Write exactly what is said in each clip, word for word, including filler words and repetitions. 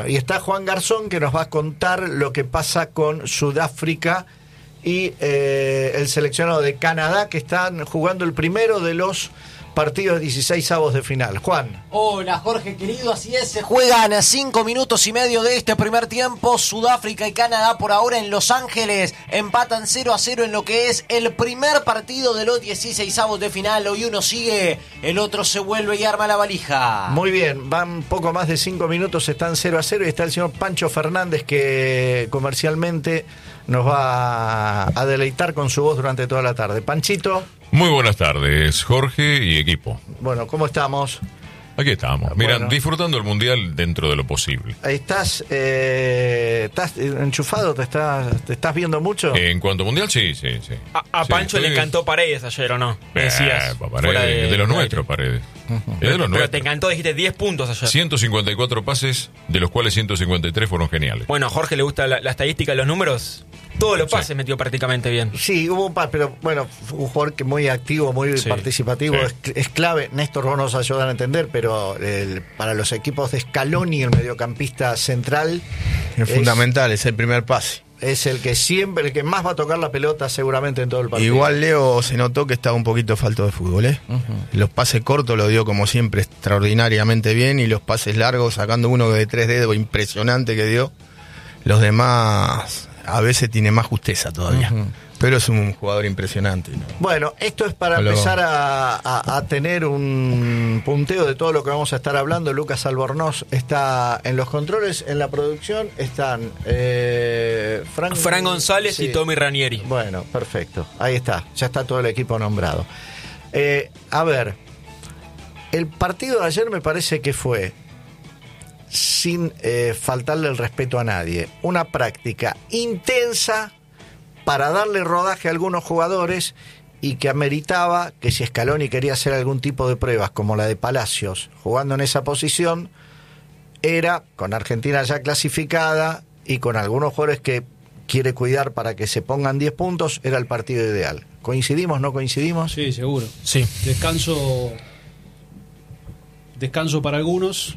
Y está Juan Garzón, que nos va a contar lo que pasa con Sudáfrica y eh, el seleccionado de Canadá, que están jugando el primero de los partidos dieciseisavos de final. Juan. Hola Jorge querido, así es, se juegan a cinco minutos y medio de este primer tiempo. Sudáfrica y Canadá por ahora en Los Ángeles empatan cero a cero en lo que es el primer partido de los dieciseisavos de final. Hoy uno sigue, el otro se vuelve y arma la valija. Muy bien, van poco más de cinco minutos, están cero a cero y está el señor Pancho Fernández, que comercialmente nos va a deleitar con su voz durante toda la tarde. Panchito. Muy buenas tardes, Jorge y equipo. Bueno, ¿cómo estamos? Aquí estamos, mira, bueno, disfrutando el Mundial dentro de lo posible. ¿Estás, eh, ¿estás enchufado? ¿Te estás, ¿Te estás viendo mucho? En cuanto a Mundial, sí, sí, sí. A, a sí, Pancho estoy... le encantó Paredes ayer, ¿o no? Me decías. Eh, Paredes, de, de los nuestros, Paredes. Uh-huh. Es de los Pero nuestros. te encantó, dijiste diez puntos ayer. ciento cincuenta y cuatro pases, de los cuales ciento cincuenta y tres fueron geniales. Bueno, a Jorge le gusta la, la estadística de los números. Todos los pases Sí. metió prácticamente bien. Sí, hubo un par, pero bueno, un jugador que muy activo, muy Sí. participativo, Sí. es, es clave. Néstor, vos nos ayudan a entender, pero el, para los equipos de Scaloni, el mediocampista central, Es, es fundamental, es el primer pase. es el que siempre, el que más va a tocar la pelota seguramente en todo el partido. Igual Leo se notó que estaba un poquito falto de fútbol, ¿eh? Uh-huh. Los pases cortos lo dio como siempre extraordinariamente bien, y los pases largos, sacando uno de tres dedos impresionante que dio, los demás a veces tiene más justeza todavía. Uh-huh. Pero es un jugador impresionante, ¿no? Bueno, esto es para Halo. empezar a, a, a tener un punteo de todo lo que vamos a estar hablando. Lucas Albornoz está en los controles, en la producción están eh, Fran, Fran González sí. y Tommy Ranieri. Bueno, perfecto, ahí está, ya está todo el equipo nombrado. Eh, a ver, el partido de ayer me parece que fue, sin eh, faltarle el respeto a nadie, una práctica intensa para darle rodaje a algunos jugadores, y que ameritaba que si Scaloni quería hacer algún tipo de pruebas como la de Palacios jugando en esa posición, era con Argentina ya clasificada y con algunos jugadores que quiere cuidar para que se pongan diez puntos, era el partido ideal. ¿Coincidimos, no coincidimos? Sí, seguro. Sí. Descanso, descanso para algunos,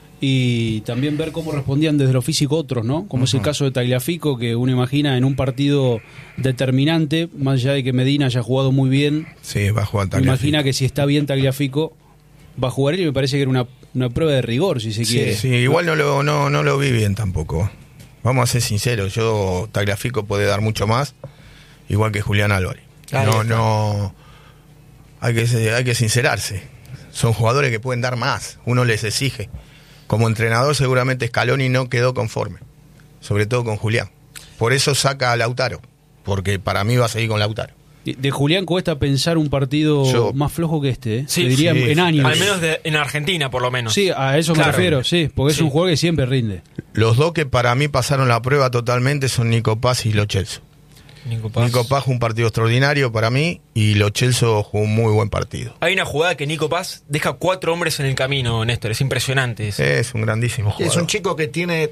y también ver cómo respondían desde lo físico otros, ¿no? Como uh-huh. es el caso de Tagliafico, que uno imagina en un partido determinante, más allá de que Medina haya jugado muy bien, Sí, va a jugar Tagliafico. imagina que si está bien Tagliafico va a jugar él, y me parece que era una, una prueba de rigor, si se Sí, quiere. sí, igual no lo, no, no lo vi bien tampoco. Vamos a ser sinceros, yo Tagliafico puede dar mucho más, igual que Julián Álvarez. Ahí No, está. no, hay que, hay que sincerarse. Son jugadores que pueden dar más, uno les exige. Como entrenador seguramente Scaloni no quedó conforme, sobre todo con Julián. Por eso saca a Lautaro, porque para mí va a seguir con Lautaro. De, de Julián cuesta pensar un partido Yo- más flojo que este, ¿eh? Sí, Te diría sí, en años. Al menos de- en Argentina, por lo menos. Sí, a eso me Claro. refiero, sí, porque es Sí. un jugador que siempre rinde. Los dos que para mí pasaron la prueba totalmente son Nico Paz y Lo Celso. Nico Paz. Nico Paz jugó un partido extraordinario para mí, y Lo Celso jugó un muy buen partido. Hay una jugada que Nico Paz deja cuatro hombres en el camino, Néstor. Es impresionante eso. Es un grandísimo jugador. Es un chico que tiene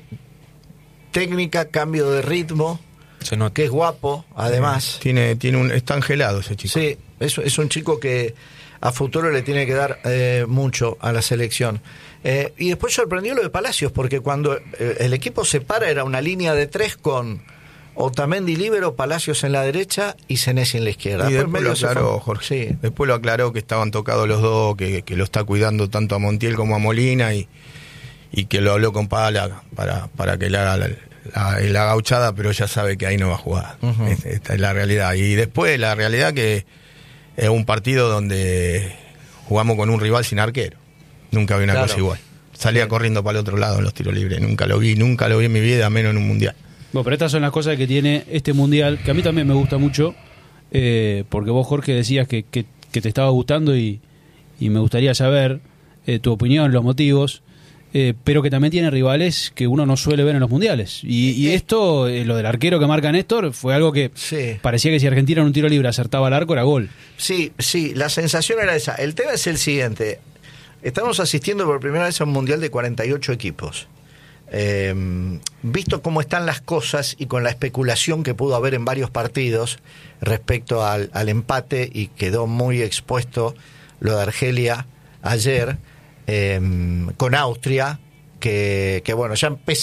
técnica, cambio de ritmo, Se nota. que es guapo, además. Tiene, tiene un, está angelado ese chico. Sí, es, es un chico que a futuro le tiene que dar eh, mucho a la selección. Eh, y después sorprendió lo de Palacios, porque cuando eh, el equipo se para era una línea de tres con Otamendi líbero, Palacios en la derecha y Senesi en la izquierda. Y después medio lo se aclaró, fue- Jorge. Sí. Después lo aclaró que estaban tocados los dos, que, que lo está cuidando tanto a Montiel como a Molina, y, y que lo habló con Pala para, para que le haga la, la, la gauchada, pero ya sabe que ahí no va a jugar. Ujú. Es- Esta es la realidad. Y después la realidad que es un partido donde jugamos con un rival sin arquero. Nunca vi una Claro. cosa igual. Salía corriendo para el otro lado en los tiros libres. Nunca lo vi, nunca lo vi en mi vida, menos en un mundial. Bueno, pero estas son las cosas que tiene este mundial, que a mí también me gusta mucho, eh, porque vos, Jorge, decías que, que, que te estaba gustando, y, y me gustaría saber eh, tu opinión, los motivos, eh, pero que también tiene rivales que uno no suele ver en los mundiales. Y, y esto, eh, lo del arquero que marca Néstor, fue algo que Sí. parecía que si Argentina en un tiro libre acertaba al arco era gol. Sí, sí, la sensación era esa. El tema es el siguiente. Estamos asistiendo por primera vez a un mundial de cuarenta y ocho equipos. Eh, visto cómo están las cosas y con la especulación que pudo haber en varios partidos respecto al, al empate, y quedó muy expuesto lo de Argelia ayer, eh, con Austria, que, que bueno, ya empecé